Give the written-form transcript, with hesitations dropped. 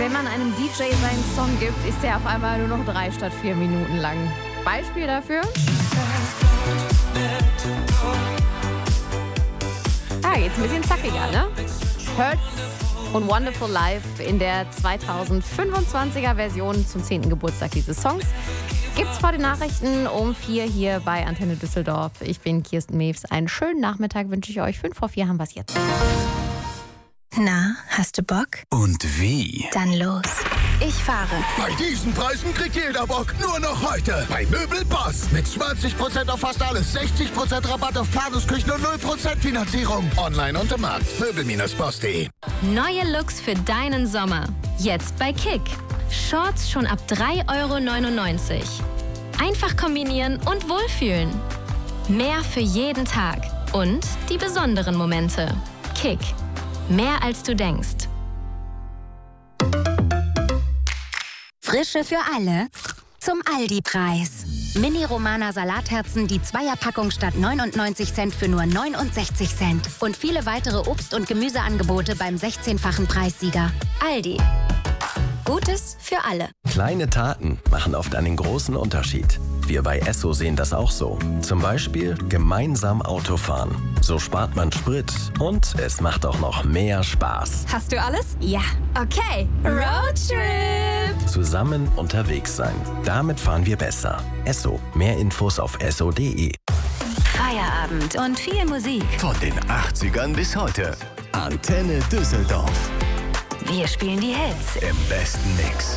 Wenn man einem DJ seinen Song gibt, ist der auf einmal nur noch 3 statt 4 Minuten lang. Beispiel dafür? Geht's ein bisschen zackiger, ne? Hurts und Wonderful Life in der 2025er Version zum 10. Geburtstag dieses Songs. Gibt's vor den Nachrichten um 4 hier bei Antenne Düsseldorf. Ich bin Kirsten Mews. Einen schönen Nachmittag wünsche ich euch. 5:04 haben wir's jetzt. Na, hast du Bock? Und wie? Dann los. Ich fahre. Bei diesen Preisen kriegt jeder Bock. Nur noch heute. Bei Möbelboss. Mit 20% auf fast alles. 60% Rabatt auf Planungsküchen und 0% Finanzierung. Online und im Markt. Möbel-boss.de. Neue Looks für deinen Sommer. Jetzt bei Kick. Shorts schon ab 3,99 €. Einfach kombinieren und wohlfühlen. Mehr für jeden Tag. Und die besonderen Momente. Kick. Mehr als du denkst. Frische für alle zum Aldi-Preis. Mini-Romana Salatherzen, die Zweierpackung statt 99 Cent für nur 69 Cent. Und viele weitere Obst- und Gemüseangebote beim 16-fachen Preissieger. Aldi. Gutes für alle. Kleine Taten machen oft einen großen Unterschied. Wir bei Esso sehen das auch so. Zum Beispiel gemeinsam Autofahren. So spart man Sprit und es macht auch noch mehr Spaß. Hast du alles? Ja. Okay. Roadtrip. Zusammen unterwegs sein. Damit fahren wir besser. Esso. Mehr Infos auf esso.de. Feierabend und viel Musik. Von den 80ern bis heute. Antenne Düsseldorf. Wir spielen die Hits. Im besten Mix.